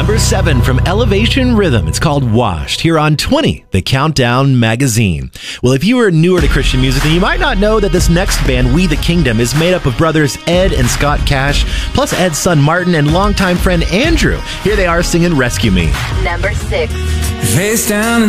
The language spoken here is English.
Number 7 from Elevation Rhythm. It's called Washed, here on 20, the Countdown Magazine. Well, if you are newer to Christian music, then you might not know that this next band, We the Kingdom, is made up of brothers Ed and Scott Cash, plus Ed's son Martin and longtime friend Andrew. Here they are singing Rescue Me. Number 6. Face down